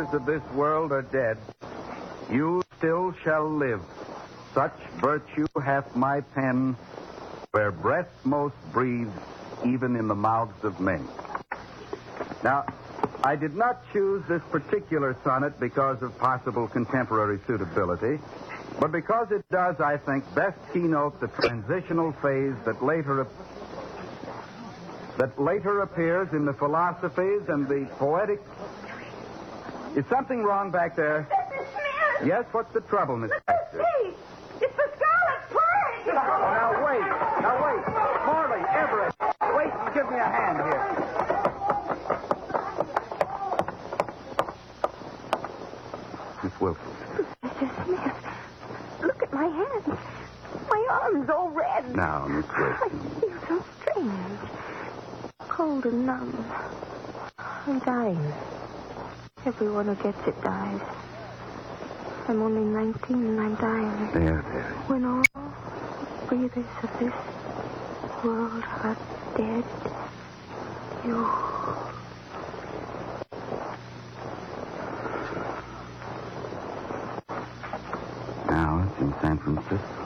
of this world are dead, you still shall live. Such virtue hath my pen, where breath most breathes, even in the mouths of men. Now, I did not choose this particular sonnet because of possible contemporary suitability, but because it does, I think, best keynote the transitional phase that later appears in the philosophies and the poetic... Is something wrong back there? Mr. Smith! Yes, what's the trouble, Miss Baxter? See, it's the Scarlet Plague! Now, wait. Morley, Everett, wait and give me a hand here. Miss Wilson. Mr. Smith, look at my hands. My arms all red. Now, Miss Wilson. I feel so strange. Cold and numb. I'm dying. Everyone who gets it dies. I'm only 19 and I'm dying. There. When all breathers of this world are dead, you... Now it's in San Francisco.